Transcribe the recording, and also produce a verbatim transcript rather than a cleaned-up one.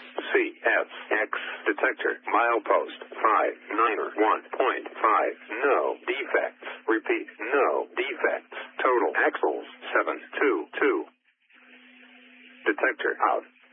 C S X detector milepost five niner one point five. No defects. Repeat, no defects. Total axles seven two two. Detector out.